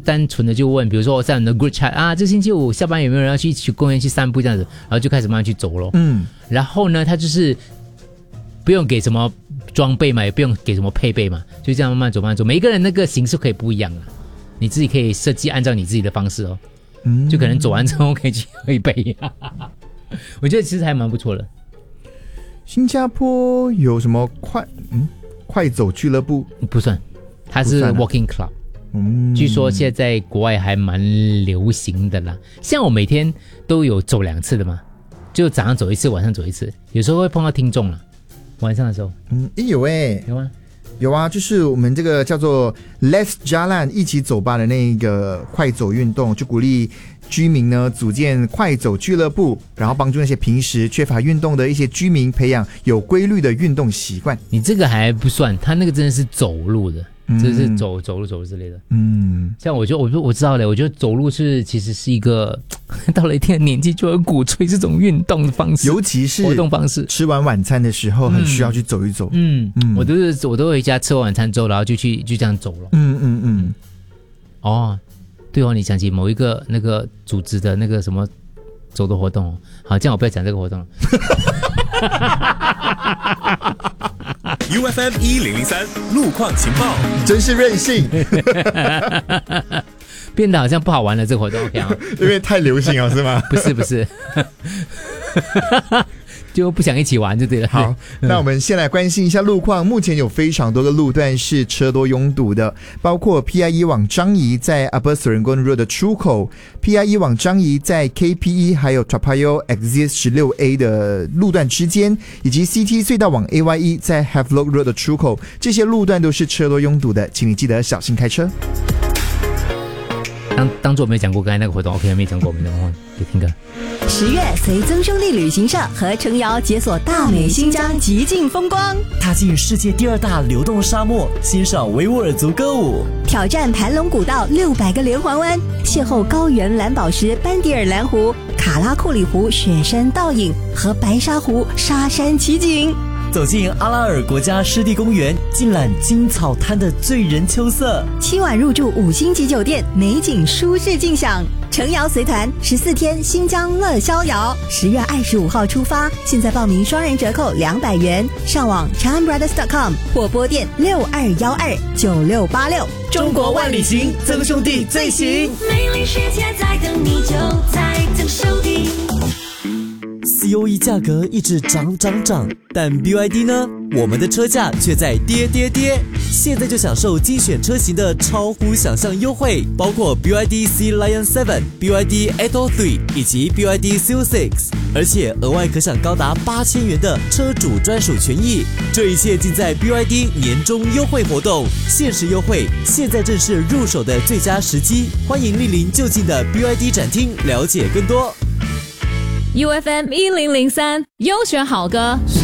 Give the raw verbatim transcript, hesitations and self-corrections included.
单纯的就问，比如说我在你的 group chat 啊，这星期五下班有没有人要去去公园去散步这样子，然后就开始慢慢去走咯。嗯，然后呢，他就是不用给什么装备嘛，也不用给什么配备嘛，就这样慢慢走，慢慢走。每一个人那个形式可以不一样啊，你自己可以设计按照你自己的方式哦。嗯，就可能走完之后可以去喝一杯，我觉得其实还蛮不错的。 新加坡有什么快嗯快走俱乐部？ 不算，它是 walking club。嗯，据说现在国外还蛮流行的啦。像我每天都有走两次的嘛，就早上走一次，晚上走一次。有时候会碰到听众啦，晚上的时候。 嗯，有诶， 有吗？ 有啊，就是我们这个叫做 Let's Jalan 一起走吧的那个快走运动，就鼓励居民呢组建快走俱乐部，然后帮助那些平时缺乏运动的一些居民培养有规律的运动习惯。 你这个还不算，他那个真的是走路的，这是走走路走路之类的。嗯，像我就我就我知道了，我觉得走路是其实是一个到了一定的年纪就很鼓吹这种运动的方式， 尤其是活动方式。 吃完晚餐的时候，很需要去走一走。 嗯嗯，我都是我都回家吃完晚餐之后，然后就去就这样走了。嗯嗯嗯。哦，对哦，你想起某一个那个组织的那个什么走的活动哦，好，这样我不要讲这个活动了。 U F M 一零零三路况情报， 真是任性， 变得好像不好玩了。这个活动 OK 啊， 因为太流行了是吗？ 不是不是，就不想一起玩就对了。 好，那我们先来关心一下路况。目前有非常多的路段是车多拥堵的，包括 P I E 往樟宜在 Upper Serangoon Road 的出口， P I E 往樟宜在 K P E 还有 Toa Payoh Exit 十六 A 的路段之间，以及 C T 隧道往 A Y E 在 Havelock Road 的出口，这些路段都是车多拥堵的，请你记得小心开车。 当当作我没讲过刚才那个活动 OK， 没讲过，没讲过，给听歌。 十月随曾兄弟旅行社和程瑶解锁大美新疆极尽风光， 踏进世界第二大流动沙漠，欣赏维吾尔族歌舞， 挑战盘龙古道六百个连环弯，邂逅高原蓝宝石班迪尔蓝湖、卡拉库里湖雪山倒影和白沙湖沙山奇景。 走进阿拉尔国家湿地公园，尽览金草滩的醉人秋色。 七晚入住五星级酒店，美景舒适尽享。程瑶随团十四天新疆乐逍遥，十月二十五号出发，现在报名双人折扣两百元。上网 charm brothers dot com 或拨电六二一二九六八六。 中国万里行，曾兄弟最行。 美丽世界在等你，就在曾兄弟。 C O E 价格一直涨涨涨，但 B Y D 呢？我们的车价却在跌跌跌。现在就享受精选车型的超乎想象优惠，包括 B Y D C Lion 七、B Y D Atto 三以及 B Y D Seal 六，而且额外可享高达八千元的车主专属权益。这一切尽在 B Y D 年终优惠活动，限时优惠，现在正是入手的最佳时机。欢迎莅临就近的 B Y D 展厅了解更多。 U F M 一零零三优选好歌。